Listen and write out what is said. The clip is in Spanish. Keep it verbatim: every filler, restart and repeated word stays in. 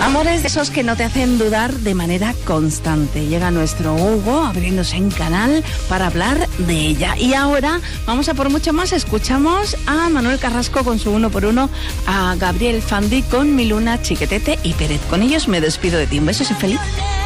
Amores de esos que no te hacen dudar de manera constante. Llega nuestro Hugo abriéndose en canal para hablar de ella. Y ahora vamos a por mucho más. Escuchamos a Manuel Carrasco con su uno por uno, a Gabriel Fandi con Mi Luna, Chiquetete y Pérez. Con ellos me despido de ti. Un beso y feliz.